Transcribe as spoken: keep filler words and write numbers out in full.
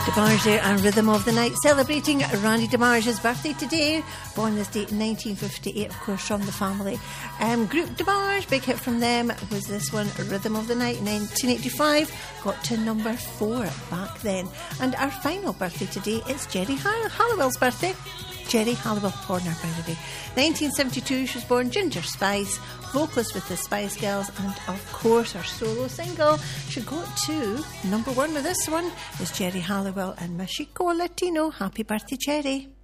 DeMarge there and Rhythm of the Night, celebrating Randy DeMarge's birthday today. Born this date in nineteen fifty-eight, of course, from the family. Um, Group DeMarge, big hit from them was this one, Rhythm of the Night, nineteen eighty-five. Got to number four back then. And our final birthday today is Geri Hall- Halliwell's birthday. Geri Halliwell, Horner, by the way. nineteen seventy-two, she was born, Ginger Spice, vocalist with the Spice Girls, and of course her solo single should go to number one with this one is Geri Halliwell and Mexico Latino. Happy birthday, Geri.